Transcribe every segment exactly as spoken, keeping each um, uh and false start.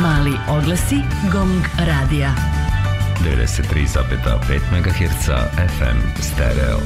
Mali oglasi Gong radija. devedeset tri zarez pet megaherca F M stereo.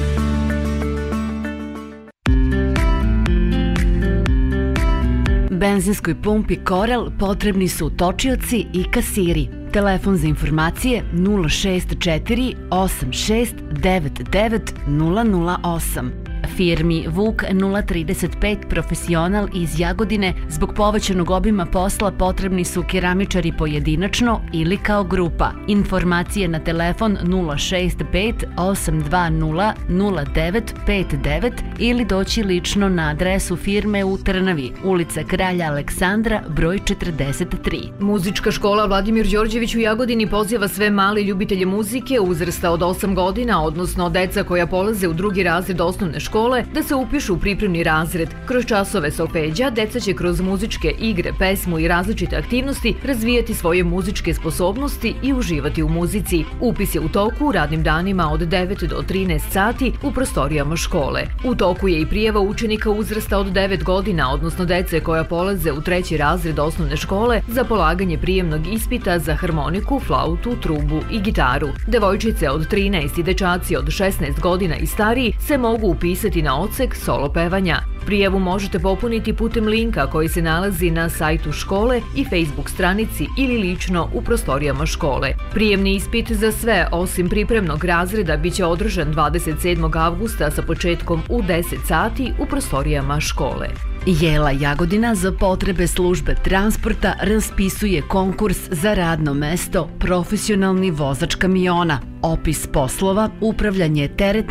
Benzinskoj pumpi Korel potrebni su točioci i kasiri. Telefon za informacije nula šest četiri osam šest devet devet nula nula osam. Firmi Vuk nula trideset pet Profesional iz Jagodine zbog povećanog obima posla potrebni su keramičari pojedinačno ili kao grupa. Informacije na telefon nula šest pet osam dva nula nula devet pet devet ili doći lično na adresu firme u Trnavi, ulica Kralja Aleksandra, broj četrdeset tri. Muzička škola Vladimir Đorđević u Jagodini poziva sve mali ljubitelje muzike uzrasta od osam godina, odnosno deca koja polaze u drugi razred osnovne škole, da se upišu u pripremni razred. Kroz časove solfeđa, deca će kroz muzičke igre, pesmu i različite aktivnosti razvijati svoje muzičke sposobnosti i uživati u muzici. Upis je u toku u radnim danima od devet do trinaest sati u prostorijama škole. U toku je i prijava učenika uzrasta od devet godina, odnosno dece koja polaze u treći razred osnovne škole za polaganje prijemnog ispita za harmoniku, flautu, trubu i gitaru. Devojčice od trinaest i dečaci od šesnaest godina i stariji se mogu upisati na odsek solo pevanja. Prijavu možete popuniti putem linka koji se nalazi na sajtu škole i Facebook stranici ili lično u prostorijama škole. Prijemni ispit za sve, osim pripremnog razreda, biće održan dvadeset sedmog avgusta sa početkom u deset sati u prostorijama škole. Jela Jagodina za potrebe službe transporta raspisuje konkurs za radno mesto profesionalni vozač kamiona. Opis poslova, upravljanje teretnim